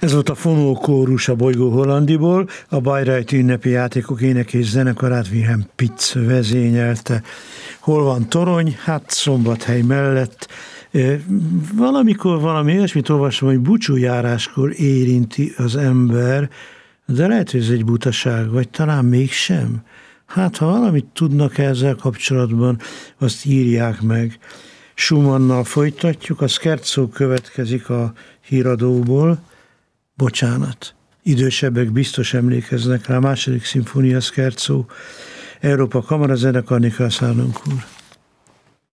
Ez volt a Fonókórus a Bolygó Hollandiból, a Bayreuth ünnepi játékok énekés zenekarát Wilhelm Pitz vezényelte. Hol van torony? Hát Szombathely mellett. Valamikor valami olyasmit olvasom, hogy búcsújáráskor érinti az ember, de lehet, hogy ez egy butaság, vagy talán mégsem. Hát, ha valamit tudnak ezzel kapcsolatban, azt írják meg. Schumannnal folytatjuk, a Scherzo következik a híradóból. Bocsánat, idősebbek biztos emlékeznek rá, második szimfónia Scherzo, Európa Kamarazenekar, Nikolaus Harnoncourt.